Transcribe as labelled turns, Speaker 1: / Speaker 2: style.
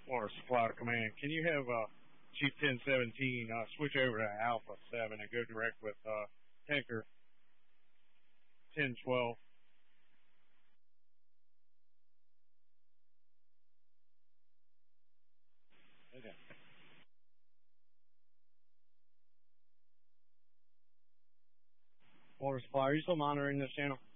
Speaker 1: Water Supply Command. Can you have Chief 1017 switch over to Alpha 7 and go direct with Tanker 1012? Okay. Water Supply, are you still monitoring this channel?